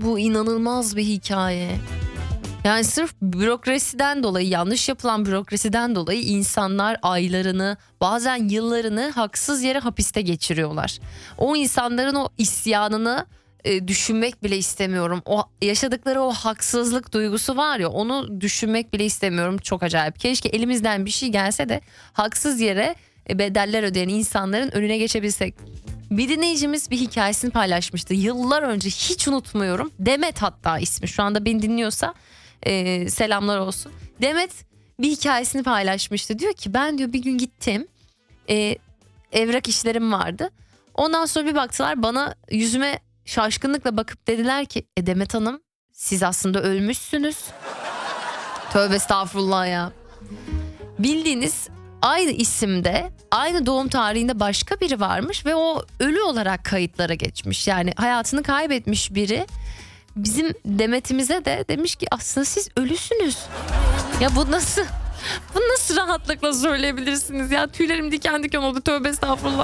Yani bu inanılmaz bir hikaye. Yani sırf bürokrasiden dolayı, yanlış yapılan bürokrasiden dolayı insanlar aylarını, bazen yıllarını haksız yere hapiste geçiriyorlar. O insanların o isyanını düşünmek bile istemiyorum. O yaşadıkları o haksızlık duygusu var ya, onu düşünmek bile istemiyorum. Çok acayip. Keşke elimizden bir şey gelse de haksız yere bedeller ödeyen insanların önüne geçebilsek. Bir dinleyicimiz bir hikayesini paylaşmıştı. Yıllar önce, hiç unutmuyorum. Demet hatta ismi. Şu anda beni dinliyorsa selamlar olsun. Demet bir hikayesini paylaşmıştı. Diyor ki ben diyor bir gün gittim. Evrak işlerim vardı. Ondan sonra bir baktılar bana, yüzüme şaşkınlıkla bakıp dediler ki Demet Hanım, siz aslında ölmüşsünüz. Tövbe estağfurullah ya. Bildiğiniz aynı isimde, aynı doğum tarihinde başka biri varmış ve o ölü olarak kayıtlara geçmiş. Yani hayatını kaybetmiş biri. Bizim Demet'imize de demiş ki aslında siz ölüsünüz. Ya bu nasıl rahatlıkla söyleyebilirsiniz ya? Tüylerim diken diken oldu, tövbe estağfurullah.